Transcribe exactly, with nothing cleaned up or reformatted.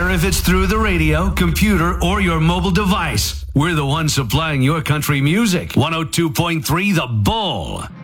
matter if it's through the radio, computer, or your mobile device. We're the ones supplying your country music. one oh two point three The Bull.